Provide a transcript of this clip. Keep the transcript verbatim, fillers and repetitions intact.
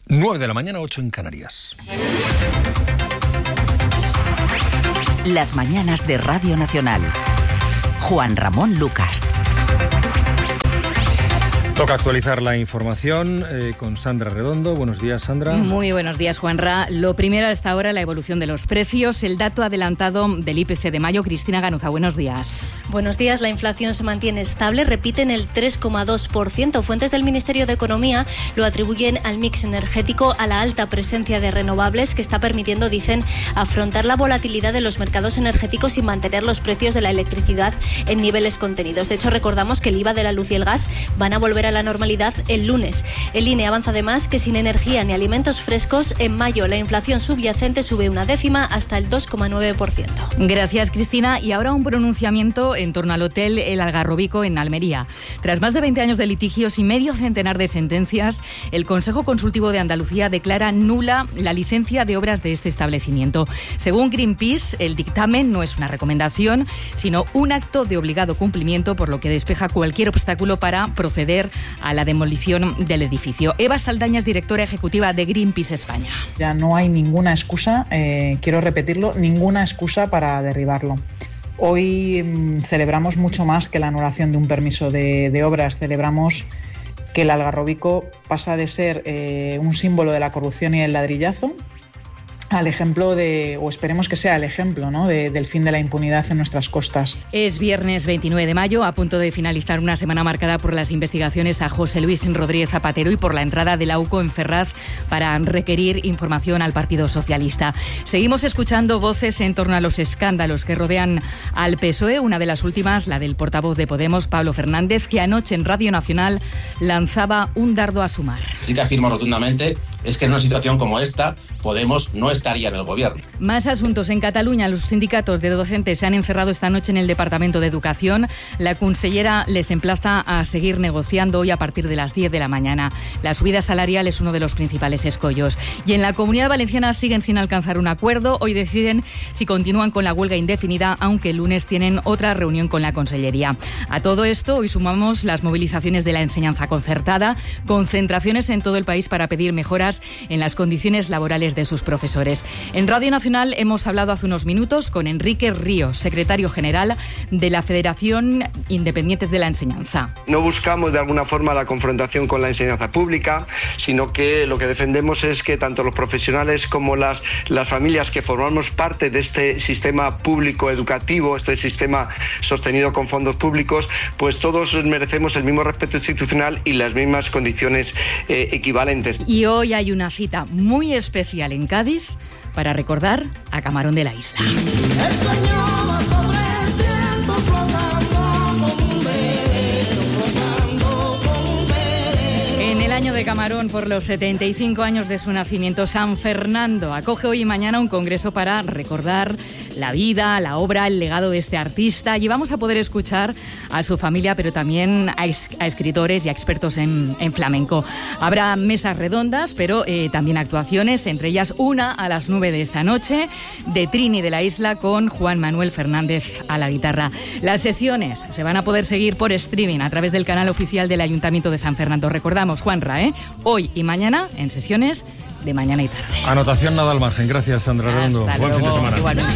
nueve de la mañana, ocho en Canarias. Las mañanas de Radio Nacional. Juan Ramón Lucas. Toca actualizar la información eh, con Sandra Redondo. Buenos días, Sandra. Muy buenos días, Juanra. Lo primero a esta hora, la evolución de los precios. El dato adelantado del I P C de mayo. Cristina Ganuza, buenos días. Buenos días. La inflación se mantiene estable, repite en el tres coma dos por ciento. Fuentes del Ministerio de Economía lo atribuyen al mix energético, a la alta presencia de renovables que está permitiendo, dicen, afrontar la volatilidad de los mercados energéticos y mantener los precios de la electricidad en niveles contenidos. De hecho, recordamos que el I V A de la luz y el gas van a volver a la normalidad el lunes. El I N E avanza además que sin energía ni alimentos frescos, en mayo la inflación subyacente sube una décima hasta el dos coma nueve por ciento. Gracias, Cristina. Y ahora un pronunciamiento en torno al hotel El Algarrobico en Almería. Tras más de veinte años de litigios y medio centenar de sentencias, el Consejo Consultivo de Andalucía declara nula la licencia de obras de este establecimiento. Según Greenpeace, el dictamen no es una recomendación, sino un acto de obligado cumplimiento, por lo que despeja cualquier obstáculo para proceder a la demolición del edificio. Eva Saldaña es directora ejecutiva de Greenpeace España. Ya no hay ninguna excusa, eh, quiero repetirlo, ninguna excusa para derribarlo. Hoy mmm, celebramos mucho más que la anulación de un permiso de, de obras. Celebramos que el Algarrobico pasa de ser eh, un símbolo de la corrupción y el ladrillazo al ejemplo de, o esperemos que sea el ejemplo, ¿no?, de, del fin de la impunidad en nuestras costas. Es viernes veintinueve de mayo, a punto de finalizar una semana marcada por las investigaciones a José Luis Rodríguez Zapatero y por la entrada de la U C O en Ferraz para requerir información al Partido Socialista. Seguimos escuchando voces en torno a los escándalos que rodean al P S O E, una de las últimas, la del portavoz de Podemos, Pablo Fernández, que anoche en Radio Nacional lanzaba un dardo a su mar. Sí que afirmo rotundamente es que en una situación como esta, Podemos no estaría en el gobierno. Más asuntos. En Cataluña, los sindicatos de docentes se han encerrado esta noche en el Departamento de Educación. La consellera les emplaza a seguir negociando hoy a partir de las diez de la mañana. La subida salarial es uno de los principales escollos. Y en la Comunidad Valenciana siguen sin alcanzar un acuerdo. Hoy deciden si continúan con la huelga indefinida, aunque el lunes tienen otra reunión con la Consellería. A todo esto, hoy sumamos las movilizaciones de la enseñanza concertada, concentraciones en todo el país para pedir mejoras en las condiciones laborales de sus profesores. En Radio Nacional hemos hablado hace unos minutos con Enrique Ríos, secretario general de la Federación Independientes de la Enseñanza. No buscamos de alguna forma la confrontación con la enseñanza pública, sino que lo que defendemos es que tanto los profesionales como las, las familias que formamos parte de este sistema público educativo, este sistema sostenido con fondos públicos, pues todos merecemos el mismo respeto institucional y las mismas condiciones eh, equivalentes. Y hoy hay una cita muy especial en Cádiz para recordar a Camarón de la Isla. En el año de Camarón, por los setenta y cinco años de su nacimiento, San Fernando acoge hoy y mañana un congreso para recordar la vida, la obra, el legado de este artista, y vamos a poder escuchar a su familia, pero también a, es, a escritores y a expertos en, en flamenco. Habrá mesas redondas, pero eh, también actuaciones, entre ellas una a las nueve de esta noche, de Trini de la Isla, con Juan Manuel Fernández a la guitarra. Las sesiones se van a poder seguir por streaming a través del canal oficial del Ayuntamiento de San Fernando. Recordamos, Juanra, ¿eh? hoy y mañana en sesiones de mañana y tarde. Anotación nada al margen. Gracias, Sandra Redondo. Buen fin de semana. Igualmente.